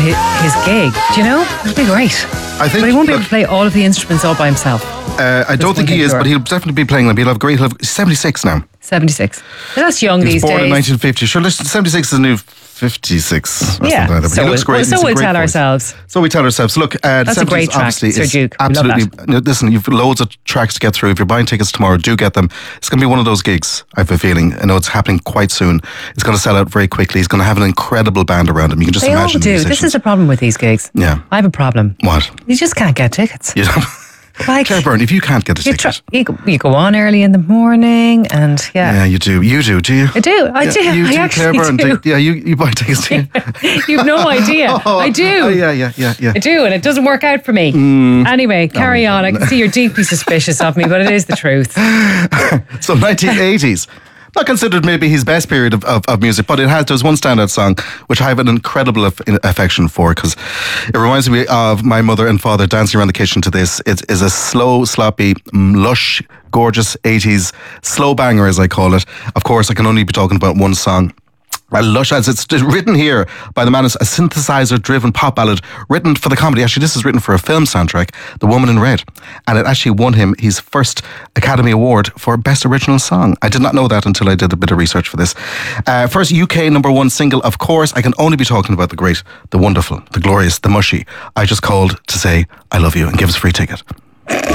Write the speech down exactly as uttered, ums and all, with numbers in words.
his, his gig. Do you know? It'll be great. I think, but he won't be look, able to play all of the instruments all by himself. Uh, I don't think he is, sure. but he'll definitely be playing them. He'll have great. He'll have, he's seventy-six now. seventy-six. But that's young he was these born days. in nineteen fifty. Sure, listen, seventy-six is a new fifty-six. Or yeah. Like that. So, he looks great. Well, so we tell voice. ourselves. So we tell ourselves. Look, uh, that's a great track, Sir Duke. Absolutely. No, listen, you've loads of tracks to get through. If you're buying tickets tomorrow, do get them. It's going to be one of those gigs. I have a feeling. I know it's happening quite soon. It's going to sell out very quickly. He's going to have an incredible band around him. You can just they imagine. They all do. This is a problem with these gigs. Yeah. I have a problem. What? You just can't get tickets. You don't. Like, Claire Byrne, if you can't get a you ticket, try, you, go, you go on early in the morning, and yeah, yeah, you do, you do, do you? I do, I yeah, do. You I do, actually Claire Byrne. do. do. Yeah, you you buy tickets. Do you? You've no idea. oh, I do. Oh, yeah, yeah, yeah, yeah. I do, and it doesn't work out for me. Mm. Anyway, carry on. I can see you're deeply suspicious of me, but it is the truth. So nineteen eighties. Not considered maybe his best period of, of, of music, but it has. There's one standout song which I have an incredible aff- affection for because it reminds me of my mother and father dancing around the kitchen to this. It is a slow, sloppy, lush, gorgeous eighties slow banger, as I call it. Of course, I can only be talking about one song. A lush, as it's written here by the man, is a synthesizer-driven pop ballad written for the comedy. Actually, this is written for a film soundtrack, The Woman in Red, and it actually won him his first Academy Award for Best Original Song. I did not know that until I did a bit of research for this. Uh, first U K number one single, of course. I can only be talking about the great, the wonderful, the glorious, the mushy. I Just Called to Say I Love You and give us a free ticket.